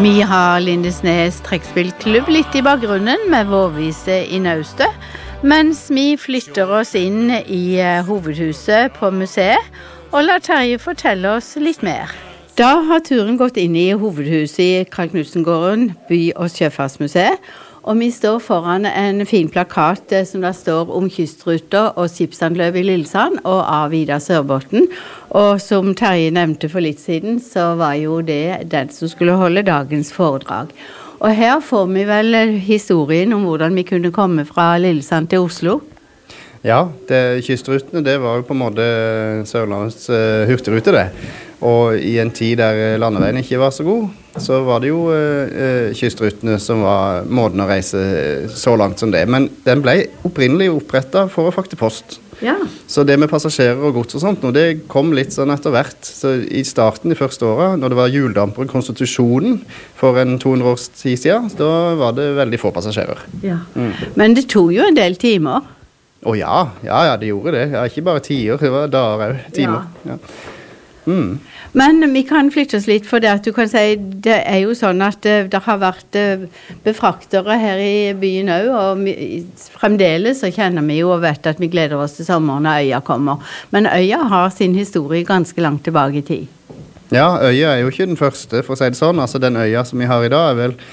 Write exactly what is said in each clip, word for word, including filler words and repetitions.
Vi har Lindesnes trekkspillklubb litt i bakgrunnen med vårvise i Naustø, mens vi flytter oss inn i hovedhuset på museet og lar Terje fortelle oss litt mer. Da har turen gått inn i hovedhuset i Carl Knudsengården, by- og sjøfartsmuseet, og vi står foran en fin plakat som der står om kystruter og skipsanløp i Lillesand og av Vidar Sørbotn. Og som Terje nevnte for litt siden, så var jo det den som skulle holde dagens foredrag. Og her får vi vel historien om hvordan vi kunne komme fra Lillesand til Oslo. Ja, det, kystrutene det var jo på en måte Sørlandets uh, hurtigrute det. Og i en tid der landeveien ikke var så god, så var det jo uh, kystrutene som var måten å reise så langt som det. Men den ble opprinnelig opprettet for å frakte post. Ja. Så det med passasjerer og gods og sånt, nå, det kom litt sånn etter hvert. Så i starten, de første årene, når det var hjuldamperen Konstitusjonen for en to hundre års tid siden, da var det veldig få passasjerer. Ja. Mm. Men det tog jo en del timer. Å ja, ja, ja, det gjorde det. Ja, ikke bare tider, det var dager, timer. Ja. Ja. Mm. Men vi kan flytte oss litt, for det at du kan si, det er jo sånn at det, det har vært befraktere her i byen også, og vi, fremdeles så kjenner vi jo og vet at vi gleder oss til sommeren når øya kommer. Men øya har sin historie ganske langt tilbake i tid. Ja, øya er jo ikke den første, for å si det sånn. Altså den øya som vi har i dag er vel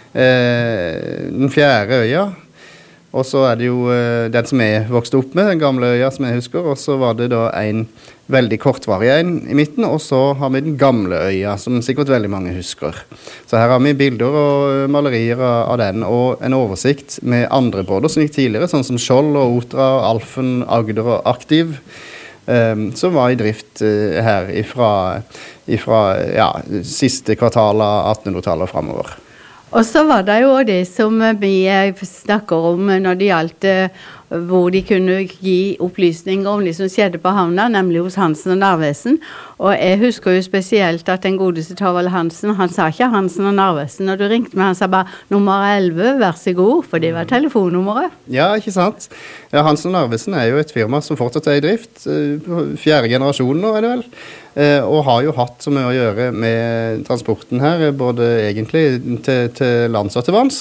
eh, den fjerde øya. Og så er det jo uh, den som jeg vokste opp med, den gamle øya som jeg husker, og så var det da en veldig kortvarig en i midten, og så har vi den gamle øya, som sikkert veldig mange husker. Så her har vi bilder og malerier av den, og en oversikt med andre båter som gikk tidligere, sånn som Skjold og Otra, Alfen, Agder og Aktiv, um, som var i drift uh, her ifra, ifra ja, siste kvartal av attenhundretallet og fremover. Og så var det jo det som vi snakker om når det gjaldt hvor de kunne gi opplysninger om det som skjedde på havna, nemlig hos Hansen og Narvesen. Og jeg husker jo spesielt at den godeste Torvald Hansen, han sa ikke Hansen og Narvesen, når du ringte med han sa bare nummer elleve, vær så god, for det var telefonnummeret. Ja, ikke sant? Ja, Hansen og Narvesen er jo et firma som fortsatt er i drift, fjerde generasjon nå er det vel, og har jo hatt så mye å gjøre med transporten her, både egentlig til, til lands og til vanns,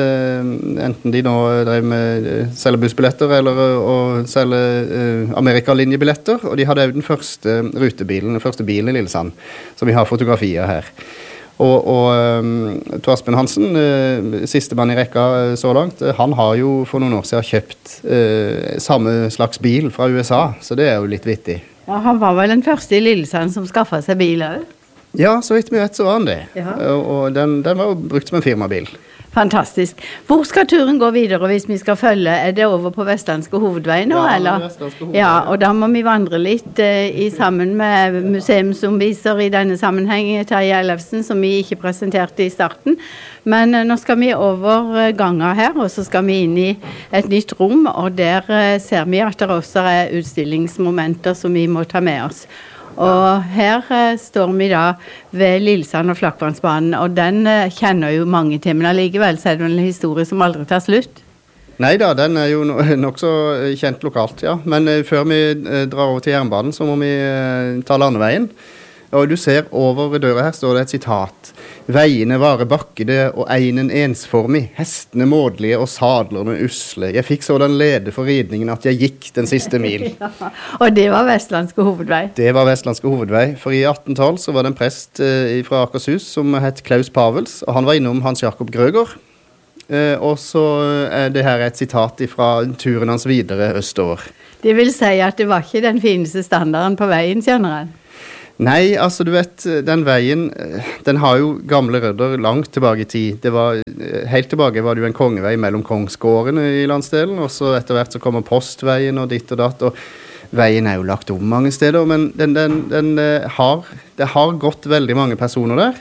enten de nå drev med selgerbussbilletter eller å selge uh, Amerikalinjebilletter, og de hadde jo den første rutebilen, den første bilen i Lillesand, som vi har fotografier her. Og, og um, Tor Aspen Hansen, uh, siste mann i rekka uh, så langt, uh, han har jo for noen år siden kjøpt uh, samme slags bil fra U S A, så det er jo litt vittig. Ja, han var vel den første i Lillesand som skaffet seg bil også? Ja, så vidt vi vet så var han det. Ja. Og, og den, den var jo brukt som en firmabil. Fantastisk. Hvor skal turen gå videre hvis vi skal følge? Er det over på Vestlandske hovedvei nå, ja, eller? Vestlandske hovedvei. Ja, og da må vi vandre litt eh, i sammen med museumsomviser i denne sammenheng, Terje Ellefsen, som vi ikke presenterte i starten. Men eh, nå skal vi over eh, ganger her, og så skal vi inn i et nytt rom, og der eh, ser vi at det også er utstillingsmomenter som vi må ta med oss. Og her eh, står vi da ved Lillesand og Flakkvannsbanen, og den eh, kjenner jo mange til, men allikevel så er det en historie som aldri tar slutt. Neida, den er jo no, nok så kjent lokalt, ja. Men eh, før vi eh, drar over til jernbanen, så må vi eh, ta landeveien. Og du ser over døra her står det et sitat. Veiene vare bakkede og einen ensformig, hestene mådelige og sadlerne usle. Jeg fikk sådan lede for ridningen at jeg gikk den siste mil. Ja, og det var Vestlandske hovedvei. Det var Vestlandske hovedvei, for i atten tolv så var det en prest eh, fra Akershus som het Klaus Pavels, og han var innom Hans Jakob Grøger. Eh, og så er det her et sitat fra turen hans videre østover. Det vil si at det var ikke den fineste standarden på veien, kjenner han? Nei, altså du vet, den veien, den har jo gamle rødder langt tilbake i tid. Det var, helt tilbake var det jo en kongevei mellom kongsgården i landsdelen, og så etter hvert så kommer postveien og ditt og datt, og veien er jo lagt om mange steder, men den, den, den har, det har gått veldig mange personer der.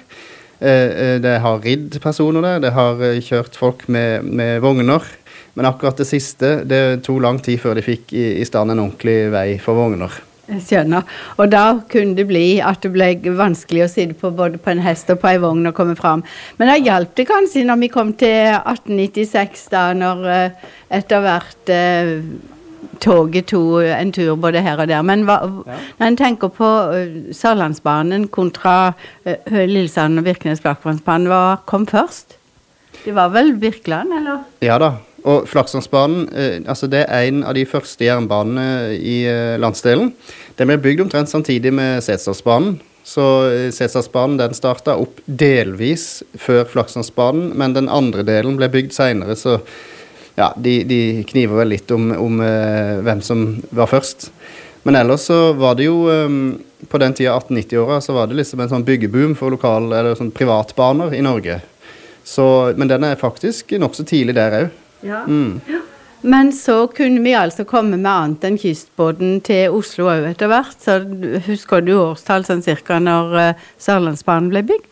Det har ridd personer der, det har kjørt folk med, med vogner, men akkurat det siste, det tog lang tid før de fikk i, i stand en ordentlig vei for vogner. Jeg skjønner. Og da kunne det bli at det ble vanskelig å sitte på både på en hest og på en vogn og komme fram. Men det hjalp det kanskje når vi kom til atten nittiseks, da, når etter hvert toget tog en tur både her og der. Men hva, ja. Når en tenker på uh, Sørlandsbanen kontra uh, Lillesand og Birkenes-Flakvannsbanen, hva kom først? Det var vel Birkeland, eller? Ja da, og Flakvannsbanen, uh, altså det er en av de første jernbanene i uh, landsdelen. Den ble bygd omtrent samtidig med Setesdalsbanen. Så Setesdalsbanen den startet opp delvis før Flakvannsbanen, men den andre delen ble bygd senere, så ja, de, de kniver vel litt om, om uh, hvem som var først. Men ellers så var det jo, um, på den tida atten-nitti-åra, så var det liksom en sånn byggeboom for lokal, eller sånn privatbaner i Norge. Så, men den er faktisk nok så tidlig der også. Ja. Mm. Ja. Men så kunne vi altså komme med annet enn kystbåten til Oslo også etter hvert. Så husker du årstall sånn cirka når uh, Sørlandsbanen ble bygd?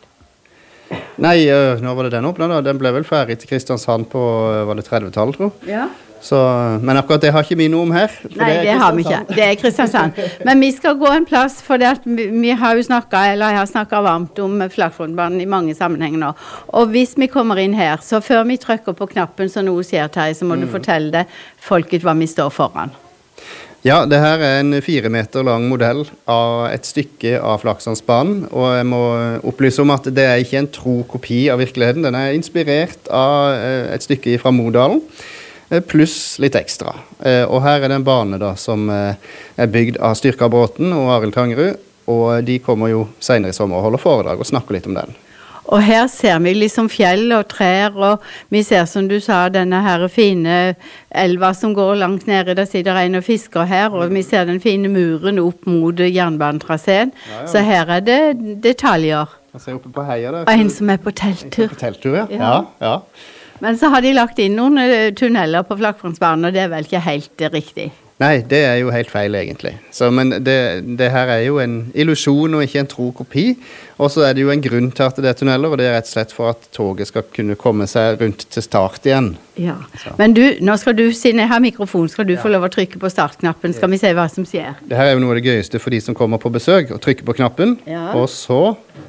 Nei, uh, når var det den åpnet da? Den ble vel ferdig til Kristiansand på, uh, var det tredve-tallet, tror jeg? Ja. Så, men akkurat det har ikke vi noe om her. Nei, det, det har vi ikke. Det er Kristiansand. Men vi skal gå en plass, for det at vi, vi har jo snakket, eller jeg har snakket varmt om Flakvannsbanen i mange sammenhenger nå. Og hvis vi kommer inn her, så før vi trykker på knappen så noe skjer, Terje, så må mm. du fortelle det folket hva vi står foran. Ja, det her er en fire meter lang modell av et stykke av Flakvannsbanen, og jeg må opplyse om at det er ikke en tro kopi av virkeligheten. Den er inspirert av et stykke fra Modalen, pluss litt ekstra. Og her er det en bane da, som er bygd av Styrka Bråten og Arild Tangerud, og de kommer jo senere i sommer og holder foredrag og snakker litt om den. Og her ser vi liksom fjell og trær, og vi ser, som du sa, denne her fine elva som går langt nede. Der sitter en og fisker her, og vi ser den fine muren opp mot jernbanetraseen. Ja, ja. Så her er det detaljer. Jeg ser oppe på heia der. Og en som er på telttur. På telttur, ja. Ja, ja. Men så har de lagt inn noen tunneler på Flakvannsbanen, og det er vel ikke helt riktig? Nei, det er jo helt feil egentlig. Så, men det, det her er jo en illusjon og ikke en tro kopi. Og så er det jo en grunn til at det er tunneler, og det er rett og slett for at toget skal kunne komme seg rundt til start igjen. Ja, så. Men du, nå skal du, siden jeg har mikrofon, skal du ja. få lov å trykke på startknappen. Skal vi se hva som skjer. Det her er jo noe av det gøyeste for de som kommer på besøk, å trykke på knappen, ja. og så...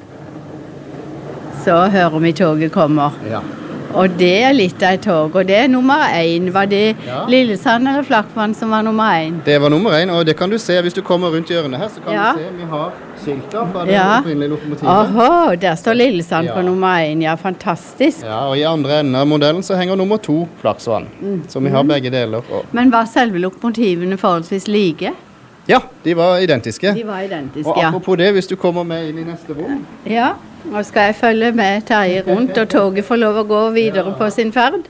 Så hører vi toget kommer. Ja. Og det er litt av et tog, og det er nummer én. Var det ja. Lillesand eller Flakvann som var nummer én? Det var nummer én, og det kan du se hvis du kommer rundt hjørnet her, så kan ja. du se vi har skilter fra det ja. opprinnelige lokomotivet. Åhå, der står Lillesand ja. på nummer én, ja, fantastisk. Ja, og i andre enden av modellen så henger nummer to Flakvann, mm. så vi har begge deler. Og... Men var selve lokomotivene forholdsvis like? Ja, de var identiske. De var identiske, og apropos det, hvis du kommer med inn i neste rom. Ja, nå skal jeg følge med Terje rundt, og toget får lov å gå videre ja. på sin ferd.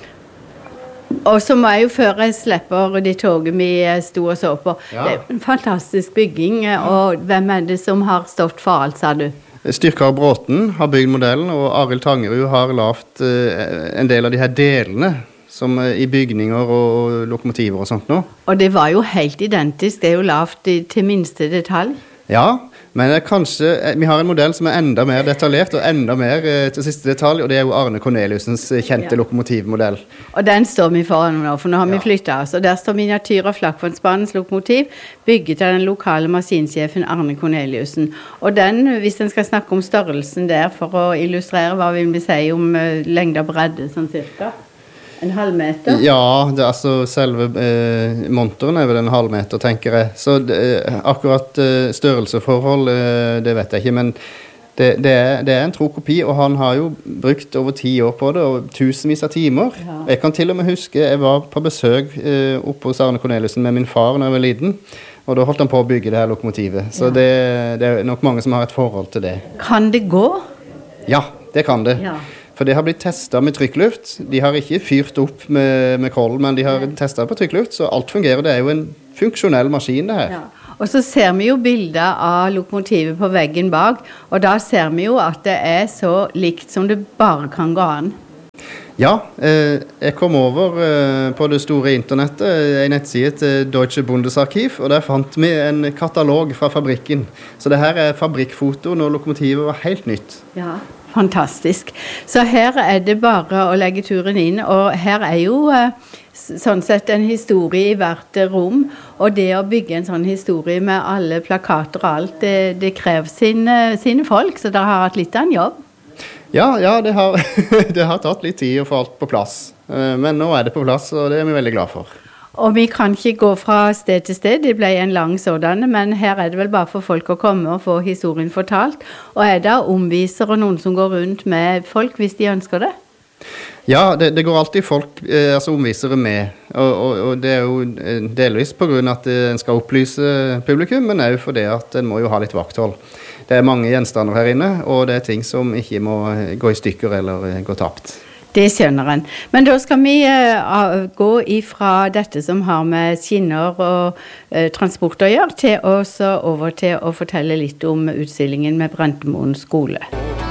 Og så må jeg jo, før jeg slipper de toget vi sto og så på, ja. det er en fantastisk bygging, og hvem er det som har stått for alt, sa du? Styrka Bråten har bygd modellen, og Arild Tangerud har lavt uh, en del av de her delene, som i bygninger og lokomotiver og sånt nå. Og det var jo helt identisk, det er jo lavt til minste detalj. Ja, men det er kanskje, vi har en modell som er enda mer detaljert og enda mer til siste detalj, og det er jo Arne Corneliusens kjente ja. lokomotivmodell. Og den står vi foran nå, for nå har vi ja. flyttet oss, og der står miniatyr av Flakvannsbanens lokomotiv, bygget av den lokale maskinsjefen Arne Corneliusen. Og den, hvis den skal snakke om størrelsen der, for å illustrere hva vi vil si om lengde og bredde, sånn cirka. En halv meter? Ja, det, altså selve eh, monteren er vel en halv meter, tenker jeg. Så det, akkurat eh, størrelseforhold, eh, det vet jeg ikke, men det, det, er, det er en tro kopi, og han har jo brukt over ti år på det, og tusenvis av timer. Ja. Jeg kan til og med huske, jeg var på besøk eh, oppe hos Arne Corneliusen med min far når jeg var liten, og da holdt han på å bygge det her lokomotivet. Så ja. det, det er nok mange som har et forhold til det. Kan det gå? Ja, det kan det. Ja. For det har blitt testet med trykkluft. De har ikke fyrt opp med, med koll, men de har testet på trykkluft, så alt fungerer. Det er jo en funksjonell maskin, det her. Ja. Og så ser vi jo bilder av lokomotivet på veggen bak, og da ser vi jo at det er så likt som det bare kan gå an. Ja, eh, jeg kom over eh, på det store internettet, en nettside til Deutsche Bundesarchiv, og der fant vi en katalog fra fabrikken. Så det her er fabrikkfoto når lokomotivet var helt nytt. Ja, fantastisk. Så her er det bare å legge turen inn, og her er jo eh, sånn sett en historie i hvert rom, og det å bygge en sånn historie med alle plakater og alt, det, det krever sine, sine folk, så dere har hatt litt av en jobb. Ja, ja det, har, det har tatt litt tid å få alt på plass, men nå er det på plass, og det er vi veldig glad for. Og vi kan ikke gå fra sted til sted, det ble en lang sådan, men her er det vel bare for folk å komme og få historien fortalt. Og er det omvisere og noen som går rundt med folk hvis de ønsker det? Ja, det, det går alltid folk, eh, altså omvisere med, og, og, og det er jo delvis på grunn av at en skal opplyse publikum, men også fordi at en må jo ha litt vakthold. Det er mange gjenstander her inne, og det er ting som ikke må gå i stykker eller gå tapt. Det skjønner en. Men da skal vi uh, gå ifra dette som har med skinner og uh, transport å gjøre, til også over til å fortelle litt om utstillingen med Brentemoen skole.